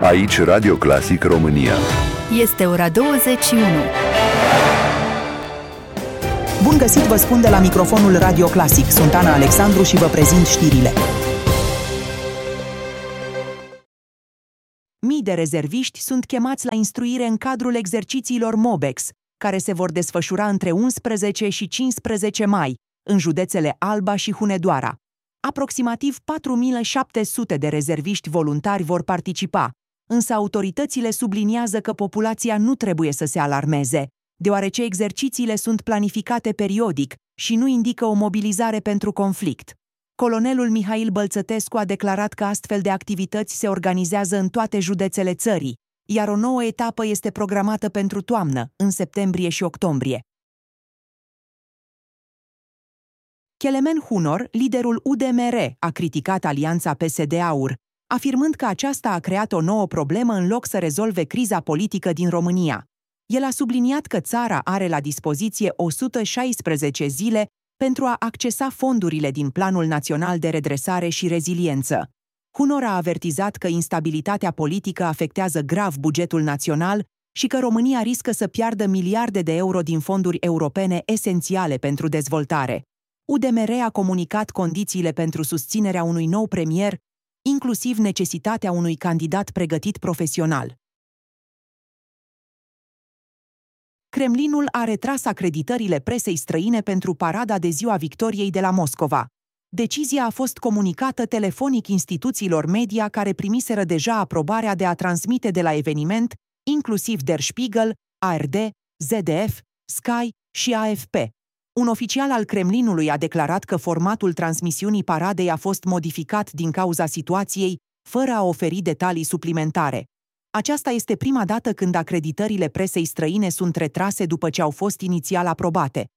Aici Radio Clasic România. Este ora 21. Bun găsit, vă spun de la microfonul Radio Clasic. Sunt Ana Alexandru și vă prezint știrile. Mii de rezerviști sunt chemați la instruire în cadrul exercițiilor MOBEX, care se vor desfășura între 11 și 15 mai, în județele Alba și Hunedoara. Aproximativ 4700 de rezerviști voluntari vor participa, însă autoritățile subliniază că populația nu trebuie să se alarmeze, deoarece exercițiile sunt planificate periodic și nu indică o mobilizare pentru conflict. Colonelul Mihail Bălțătescu a declarat că astfel de activități se organizează în toate județele țării, iar o nouă etapă este programată pentru toamnă, în septembrie și octombrie. Kelemen Hunor, liderul UDMR, a criticat alianța PSD-AUR, afirmând că aceasta a creat o nouă problemă în loc să rezolve criza politică din România. El a subliniat că țara are la dispoziție 116 zile pentru a accesa fondurile din Planul Național de Redresare și Reziliență. Hunor a avertizat că instabilitatea politică afectează grav bugetul național și că România riscă să piardă miliarde de euro din fonduri europene esențiale pentru dezvoltare. UDMR a comunicat condițiile pentru susținerea unui nou premier, inclusiv necesitatea unui candidat pregătit profesional. Kremlinul a retras acreditările presei străine pentru parada de Ziua Victoriei de la Moscova. Decizia a fost comunicată telefonic instituțiilor media care primiseră deja aprobarea de a transmite de la eveniment, inclusiv Der Spiegel, ARD, ZDF, Sky și AFP. Un oficial al Kremlinului a declarat că formatul transmisiunii paradei a fost modificat din cauza situației, fără a oferi detalii suplimentare. Aceasta este prima dată când acreditările presei străine sunt retrase după ce au fost inițial aprobate.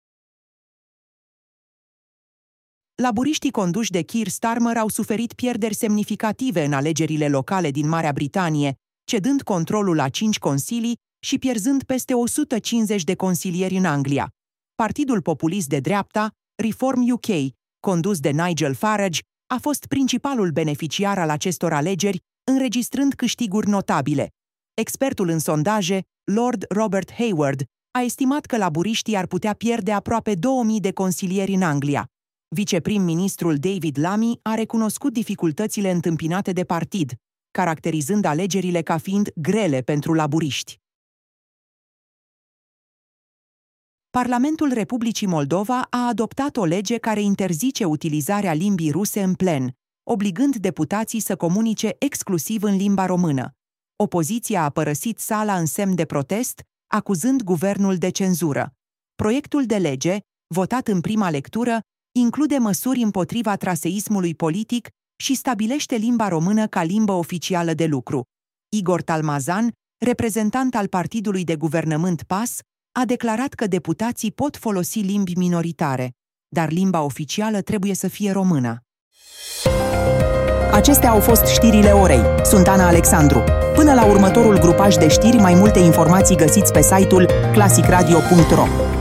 Laburiștii conduși de Keir Starmer au suferit pierderi semnificative în alegerile locale din Marea Britanie, cedând controlul la 5 consilii și pierzând peste 150 de consilieri în Anglia. Partidul populist de dreapta, Reform UK, condus de Nigel Farage, a fost principalul beneficiar al acestor alegeri, înregistrând câștiguri notabile. Expertul în sondaje, Lord Robert Hayward, a estimat că laburiștii ar putea pierde aproape 2000 de consilieri în Anglia. Viceprim-ministrul David Lammy a recunoscut dificultățile întâmpinate de partid, caracterizând alegerile ca fiind grele pentru laburiști. Parlamentul Republicii Moldova a adoptat o lege care interzice utilizarea limbii ruse în plen, obligând deputații să comunice exclusiv în limba română. Opoziția a părăsit sala în semn de protest, acuzând guvernul de cenzură. Proiectul de lege, votat în prima lectură, include măsuri împotriva traseismului politic și stabilește limba română ca limbă oficială de lucru. Igor Talmazan, reprezentant al partidului de guvernământ PAS, a declarat că deputații pot folosi limbi minoritare, dar limba oficială trebuie să fie română. Acestea au fost știrile orei. Sunt Ana Alexandru. Până la următorul grupaj de știri, mai multe informații găsiți pe site-ul classicradio.ro.